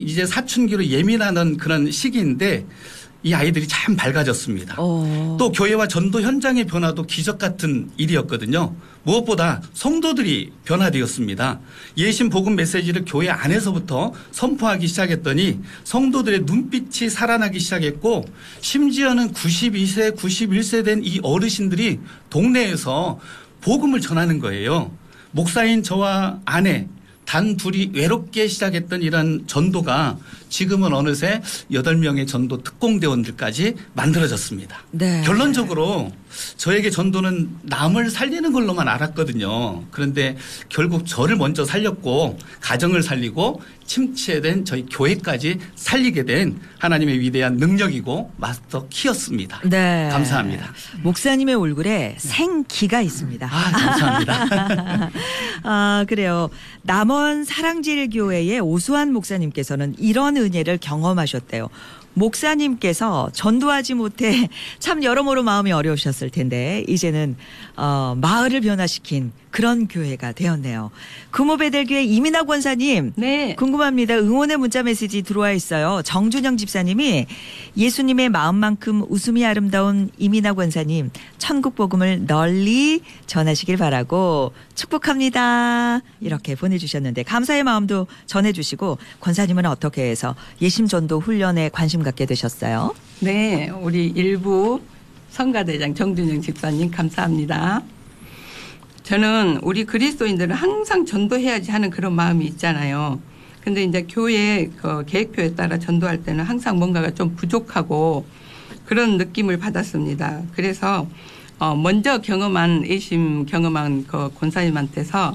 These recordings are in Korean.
이제 사춘기로 예민하는 그런 시기인데 이 아이들이 참 밝아졌습니다. 또 교회와 전도 현장의 변화도 기적 같은 일이었거든요. 무엇보다 성도들이 변화되었습니다. 예심 복음 메시지를 교회 안에서부터 선포하기 시작했더니 성도들의 눈빛이 살아나기 시작했고 심지어는 92세, 91세 된 이 어르신들이 동네에서 복음을 전하는 거예요. 목사인 저와 아내 단 둘이 외롭게 시작했던 이런 전도가 지금은 어느새 8명의 전도 특공대원들까지 만들어졌습니다. 네. 결론적으로 저에게 전도는 남을 살리는 걸로만 알았거든요. 그런데 결국 저를 먼저 살렸고 가정을 살리고 침체된 저희 교회까지 살리게 된 하나님의 위대한 능력이고 마스터 키였습니다. 네. 감사합니다. 목사님의 얼굴에 생기가 있습니다. 감사합니다. 그래요. 남원 사랑제일교회의 오수환 목사님께서는 이런 은혜를 경험하셨대요. 목사님께서 전도하지 못해 참 여러모로 마음이 어려우셨을 텐데 이제는 마을을 변화시킨 그런 교회가 되었네요. 금호베델교회 이민아 권사님. 네. 궁금합니다. 응원의 문자 메시지 들어와 있어요. 정준영 집사님이 예수님의 마음만큼 웃음이 아름다운 이민아 권사님 천국 복음을 널리 전하시길 바라고 축복합니다. 이렇게 보내주셨는데 감사의 마음도 전해주시고 권사님은 어떻게 해서 예심전도 훈련에 관심 갖게 되셨어요? 네. 우리 일부 성가대장 정준영 집사님 감사합니다. 저는 우리 그리스도인들은 항상 전도해야지 하는 그런 마음이 있잖아요. 근데 이제 교회 그 계획표에 따라 전도할 때는 항상 뭔가가 좀 부족하고 그런 느낌을 받았습니다. 그래서 먼저 예심 경험한 그 권사님한테서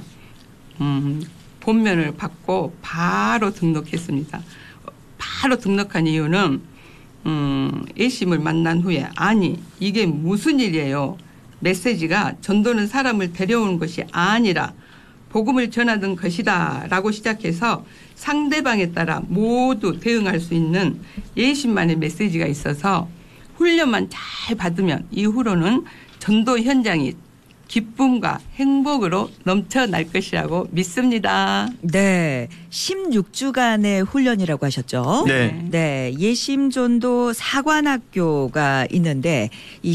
본면을 받고 바로 등록했습니다. 바로 등록한 이유는 예심을 만난 후에 아니 이게 무슨 일이에요. 메시지가 전도는 사람을 데려오는 것이 아니라 복음을 전하는 것이다 라고 시작해서 상대방에 따라 모두 대응할 수 있는 예심만의 메시지가 있어서 훈련만 잘 받으면 이후로는 전도 현장이 기쁨과 행복으로 넘쳐날 것이라고 믿습니다. 네. 16주간의 훈련이라고 하셨죠? 네. 네. 예심전도 사관학교가 있는데 이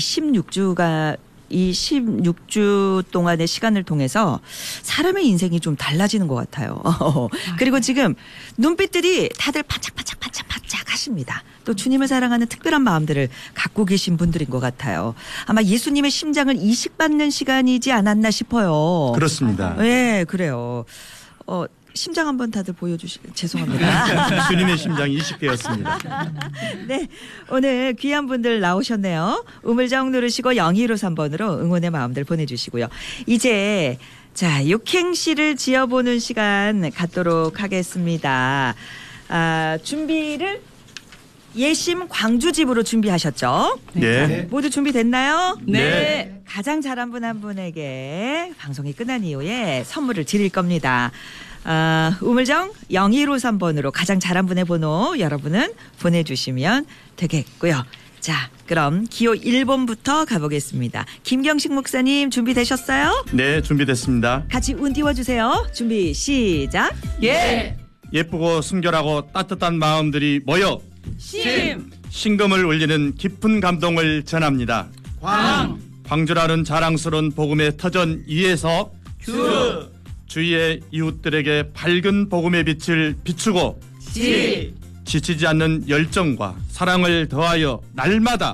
16주 동안의 시간을 통해서 사람의 인생이 좀 달라지는 것 같아요. 그리고 지금 눈빛들이 다들 반짝반짝 하십니다. 또 주님을 사랑하는 특별한 마음들을 갖고 계신 분들인 것 같아요. 아마 예수님의 심장을 이식받는 시간이지 않았나 싶어요. 그렇습니다. 네, 그래요. 심장 한번 다들 죄송합니다. 주님의 심장이 이식되었습니다. 네, 오늘 귀한 분들 나오셨네요. 우물정 누르시고 0253번으로 응원의 마음들 보내주시고요. 이제 자 육행시를 지어보는 시간 갖도록 하겠습니다. 준비를 예심 광주집으로 준비하셨죠? 네. 모두 준비됐나요? 네. 가장 잘한 분 한 분에게 방송이 끝난 이후에 선물을 드릴 겁니다. 우물정 0153번으로 가장 잘한 분의 번호 여러분은 보내주시면 되겠고요. 자, 그럼 기호 1번부터 가보겠습니다. 김경식 목사님 준비되셨어요? 네, 준비됐습니다. 같이 운 띄워주세요. 준비 시작. 예. 예쁘고 순결하고 따뜻한 마음들이 모여 신금을 울리는 깊은 감동을 전합니다. 광주라는 자랑스러운 복음의 터전 위에서 주위의 이웃들에게 밝은 복음의 빛을 비추고 지치지 않는 열정과 사랑을 더하여 날마다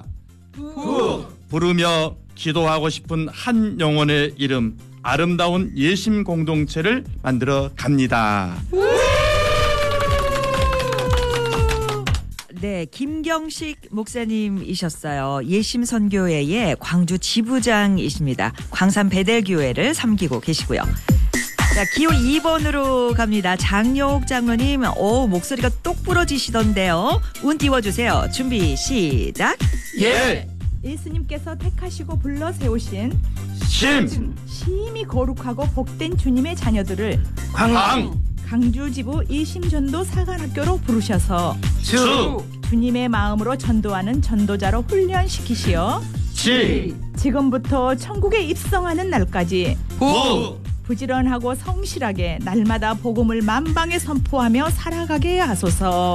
부르며 기도하고 싶은 한 영혼의 이름 아름다운 예심 공동체를 만들어 갑니다. 네, 김경식 목사님이셨어요. 예심선교회의 광주 지부장이십니다. 광산 베델교회를 섬기고 계시고요. 자, 기호 2번으로 갑니다. 장효옥 장로님, 목소리가 똑 부러지시던데요. 운 띄워주세요. 준비 시작. 예. 예수님께서 택하시고 불러 세우신 심히 거룩하고 복된 주님의 자녀들을 강주지부 예심전도 사관학교로 부르셔서 주님의 마음으로 전도하는 전도자로 훈련시키시어 지금부터 천국에 입성하는 날까지 부지런하고 성실하게 날마다 복음을 만방에 선포하며 살아가게 하소서.